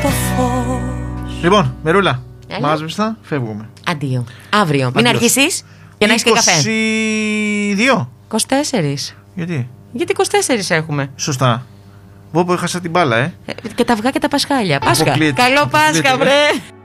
στο φως. Λοιπόν, Μερούλα, μάζεψα, φεύγουμε. Αντίο. Αύριο. Μην αργήσεις και να έχεις και καφέ. 22. 24. Γιατί? Γιατί 24 έχουμε. Σωστά. Εγώ που έχασα την μπάλα, Και τα αυγά και τα πασχάλια. Πάσχα. Αποκλείεται. Καλό Πάσχα, βρε.